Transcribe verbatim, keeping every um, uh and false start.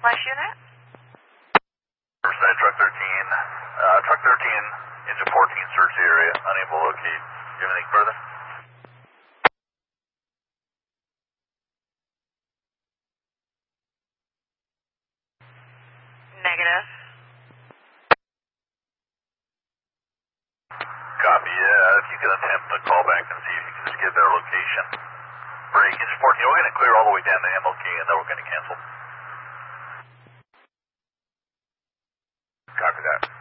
Flash unit? Riverside Truck thirteen. Uh, Truck thirteen, engine fourteen, search the area. Unable to locate. Do you have anything further? Negative. Copy. Yeah, if you can attempt to call back and see if you can just get their location. For engine fourteen, we're going to clear all the way down to M L K and then we're going to cancel. Copy that.